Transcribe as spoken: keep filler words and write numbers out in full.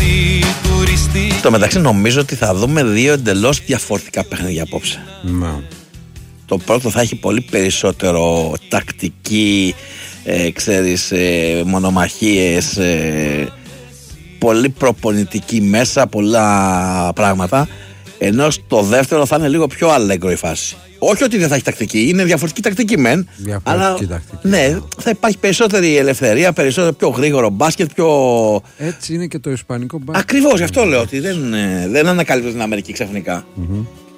Στο μεταξύ νομίζω ότι θα δούμε δύο εντελώς διαφορετικά παιχνίδια απόψε. Να. Το πρώτο θα έχει πολύ περισσότερο τακτική, ε, ξέρεις, ε, μονομαχίες, ε, πολύ προπονητική μέσα, πολλά πράγματα. Ενώ στο δεύτερο θα είναι λίγο πιο αλέγκρο η φάση. Όχι ότι δεν θα έχει τακτική, είναι διαφορετική τακτική μεν. Διαφορετική αλλά τακτική. ναι, θα υπάρχει περισσότερη ελευθερία, περισσότερο πιο γρήγορο μπάσκετ, πιο. Έτσι είναι και το ισπανικό μπάσκετ. Ακριβώς, γι' αυτό λέω ότι δεν, δεν ανακαλύπτω την Αμερική ξαφνικά. Mm-hmm.